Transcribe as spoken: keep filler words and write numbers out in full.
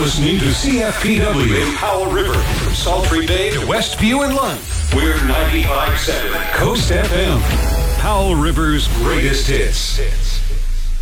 listening to C F P W in Powell River, from Sultry Bay to Westview and Lund. We're ninety-five point seven Coast F M, Powell River's greatest hits.